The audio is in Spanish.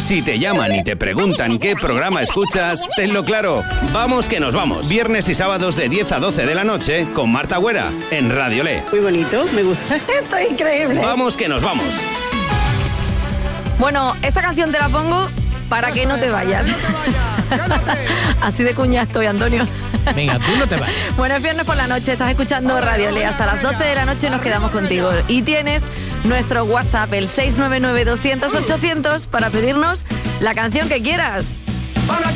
Si te llaman y te preguntan qué programa escuchas, tenlo claro. Vamos que nos vamos. Viernes y sábados de 10 a 12 de la noche con Marta Güera en Radio Le. Muy bonito, me gusta. Esto es increíble. Vamos que nos vamos. Bueno, esta canción te la pongo para que no te vayas. Así de cuña estoy, Antonio. Venga, tú no te vayas. Bueno, es viernes por la noche, estás escuchando Radio Le. Hasta las 12 de la noche nos quedamos contigo. Y tienes nuestro WhatsApp, el 699-200-800, para pedirnos la canción que quieras. Para